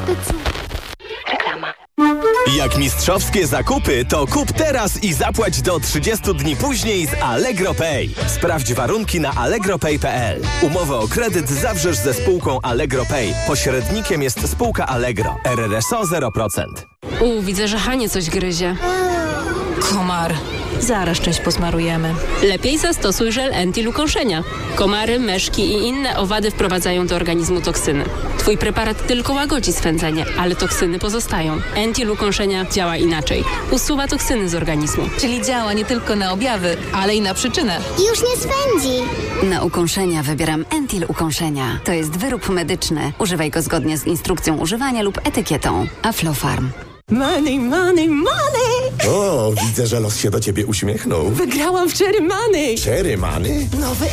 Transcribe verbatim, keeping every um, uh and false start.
zbyt... Reklama. Jak mistrzowskie zakupy, to kup teraz i zapłać do trzydziestu dni później z Allegro Pay. Sprawdź warunki na allegro pay kropka p l. Umowę o kredyt zawrzesz ze spółką Allegro Pay. Pośrednikiem jest spółka Allegro. R R S O zero procent. U, widzę, że Hanie coś gryzie. Komar. Zaraz czymś posmarujemy. Lepiej zastosuj żel Entil ukąszenia. Komary, meszki i inne owady wprowadzają do organizmu toksyny. Twój preparat tylko łagodzi swędzenie, ale toksyny pozostają. Entil ukąszenia działa inaczej. Usuwa toksyny z organizmu. Czyli działa nie tylko na objawy, ale i na przyczynę. Już nie swędzi. Na ukąszenia wybieram Entil ukąszenia. To jest wyrób medyczny. Używaj go zgodnie z instrukcją używania lub etykietą. Aflofarm. Money, money, money! O, widzę, że los się do ciebie uśmiechnął. Wygrałam w Cherry Money! Cherry Money? Nowy